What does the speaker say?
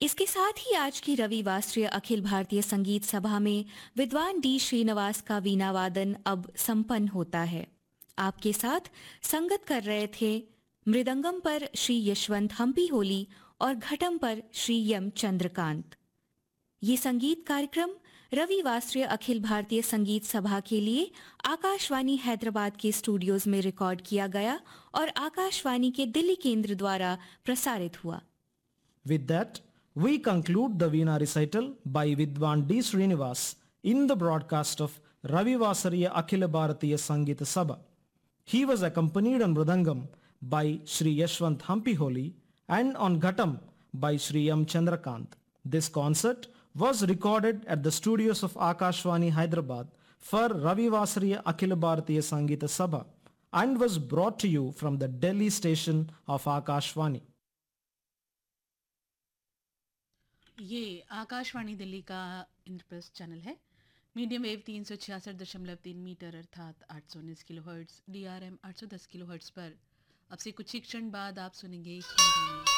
इसके साथ ही आज की रविवासरीय अखिल भारतीय संगीत सभा में विद्वान डी श्रीनिवास का वीणा वादन अब संपन्न होता है। आपके साथ संगत कर रहे थे मृदंगम पर श्री यशवंत हम्पी होली और घटम पर श्री यम चंद्रकांत। ये संगीत कार्यक्रम रविवासरीय अखिल भारतीय संगीत सभा के लिए आकाशवाणी हैदराबाद के स्टूडियोज में रिकॉर्ड किया गया और आकाशवाणी के दिल्ली केंद्र द्वारा प्रसारित हुआ। With that, we conclude the Veena recital by Vidwan D. Srinivas in the broadcast of Ravi Vasariya Akhila Bharatiya Sangeeta Sabha. He was accompanied on Mridangam by Sri Yashwant Hampi Holi and on Ghatam by Sri M. Chandrakant. This concert was recorded at the studios of Akashvani Hyderabad for Ravi Vasariya Akhila Bharatiya Sangeeta Sabha and was brought to you from the Delhi station of Akashvani. ये आकाशवाणी दिल्ली का Indraprastha channel है। Medium wave 366.3 metre अर्थात 819 kilohertz, DRM 810 kilohertz पर अब से कुछ ही क्षण बाद आप सुनेंगे हिंदी में